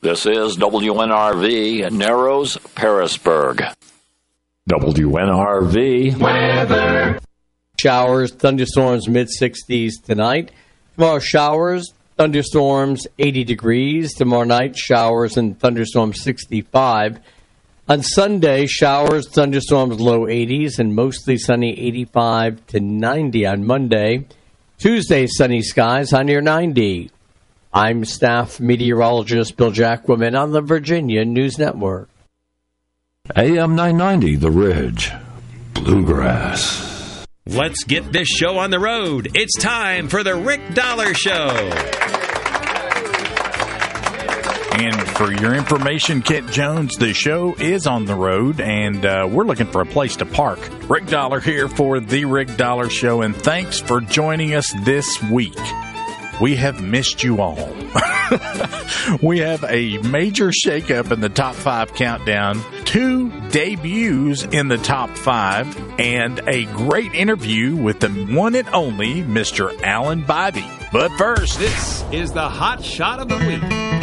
This is WNRV, Narrows, Pearisburg. WNRV weather. Showers, thunderstorms, mid-60s tonight. Tomorrow, showers, thunderstorms, 80 degrees. Tomorrow night, showers and thunderstorms, 65. On Sunday, showers, thunderstorms, low 80s, and mostly sunny, 85 to 90 on Monday. Tuesday, sunny skies, high near 90. I'm staff meteorologist Bill Jacquemin on the Virginia News Network. AM 990, The Ridge, Bluegrass. Let's get this show on the road. It's time for the Rick Dollar Show. And for your information, Kent Jones, the show is on the road, and we're looking for a place to park. Rick Dollar here for the Rick Dollar Show, and thanks for joining us this week. We have missed you all. We have a major shakeup in the top 5 countdown, 2 debuts in the top 5, and a great interview with the one and only Mr. Alan Bibey. But first, this is the Hot Shot of the Week.